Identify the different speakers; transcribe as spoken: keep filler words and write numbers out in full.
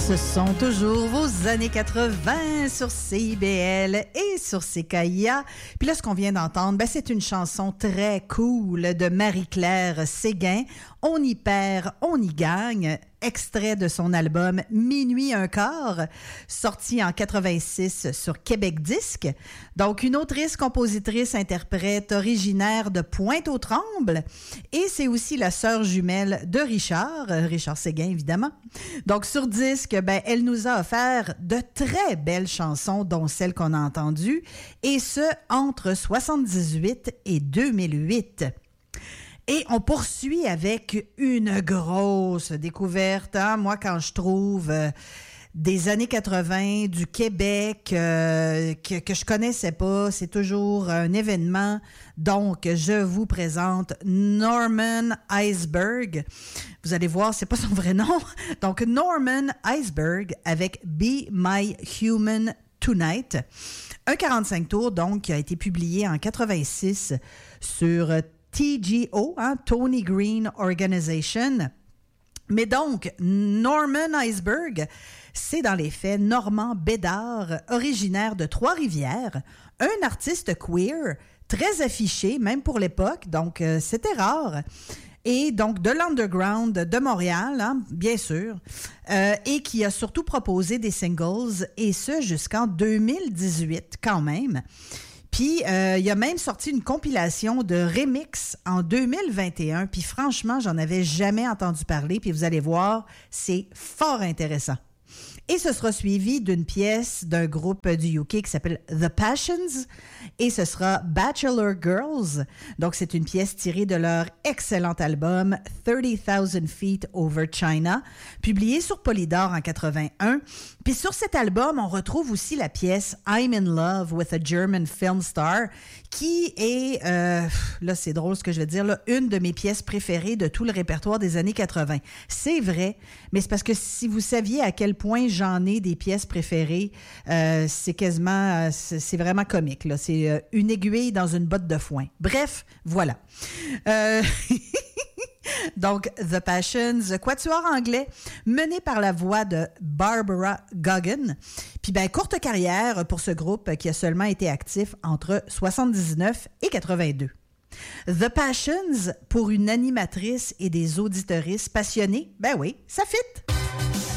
Speaker 1: Ce sont toujours vos années quatre-vingt sur C I B L et sur C K I A. Puis là, ce qu'on vient d'entendre, ben, c'est une chanson très cool de Marie-Claire Séguin. On y perd, on y gagne. Extrait de son album Minuit un quart, sorti en quatre-vingt-six sur Québec Disque. Donc, une autrice, compositrice, interprète originaire de Pointe-aux-Trembles. Et c'est aussi la sœur jumelle de Richard, Richard Séguin, évidemment. Donc, sur disque, ben, elle nous a offert de très belles chansons, dont celle qu'on a entendue, et ce, entre soixante-dix-huit et deux mille huit. Et on poursuit avec une grosse découverte. Hein? Moi, quand je trouve euh, des années quatre-vingt, du Québec, euh, que, que je connaissais pas, c'est toujours un événement. Donc, je vous présente Norman Iceberg. Vous allez voir, c'est pas son vrai nom. Donc, Norman Iceberg avec Be My Human Tonight. Un quarante-cinq tours, donc, qui a été publié en quatre-vingt-six sur T G O, hein, Tony Green Organization. Mais donc, Norman Iceberg, c'est dans les faits Normand Bédard, originaire de Trois-Rivières, un artiste queer, très affiché, même pour l'époque, donc euh, c'était rare. Et donc de l'underground de Montréal, hein, bien sûr, euh, et qui a surtout proposé des singles, et ce jusqu'en deux mille dix-huit quand même. Puis, euh, il a même sorti une compilation de remix en deux mille vingt et un. Puis, franchement, j'en avais jamais entendu parler. Puis, vous allez voir, c'est fort intéressant. Et ce sera suivi d'une pièce d'un groupe du U K qui s'appelle The Passions. Et ce sera Bachelor Girls. Donc, c'est une pièce tirée de leur excellent album thirty thousand Feet Over China, publié sur Polydor en quatre-vingt-un. Puis sur cet album, on retrouve aussi la pièce I'm in Love with a German Film Star, qui est, euh, là c'est drôle ce que je vais dire, là, une de mes pièces préférées de tout le répertoire des années quatre-vingt. C'est vrai, mais c'est parce que si vous saviez à quel point j'en ai des pièces préférées, euh, c'est quasiment, euh, c'est, c'est vraiment comique, là. C'est euh, une aiguille dans une botte de foin. Bref, voilà. Euh... Donc, The Passions, quatuor anglais, mené par la voix de Barbara Goggin. Puis, ben, courte carrière pour ce groupe qui a seulement été actif entre soixante-dix-neuf et quatre-vingt-deux. The Passions, pour une animatrice et des auditeuristes passionnés, ben oui, ça fit!